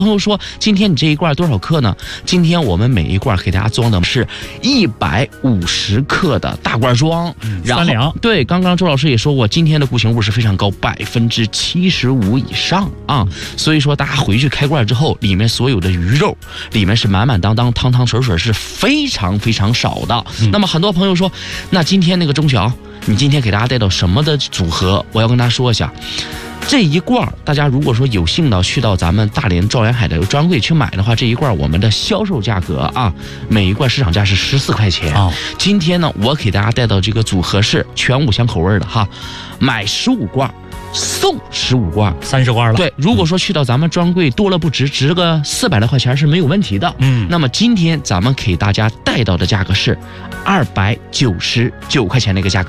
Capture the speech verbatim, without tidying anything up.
朋友说今天你这一罐多少克呢？今天我们每一罐给大家装的是一百五十克的大罐装， 嗯、 然后三两。 对，刚刚周老师也说过，今天的固形物是非常高，百分之七十五以上啊。所以说大家回去开罐之后，里面所有的鱼肉里面是满满当当、汤汤水水，是非常非常少的。嗯、那么很多朋友说，那今天那个钟晓，你今天给大家带到什么的组合？我要跟大家说一下。这一罐大家如果说有幸的去到咱们大连兆元海的专柜去买的话，这一罐我们的销售价格啊，每一罐市场价是十四块钱。哦、今天呢，我给大家带到这个组合是全五香口味的哈，买十五罐送十五罐， 三十罐了。 对，如果说去到咱们专柜多了不值，值个四百来块钱是没有问题的。嗯，那么今天咱们给大家带到的价格是二百九十九块钱的一个价格。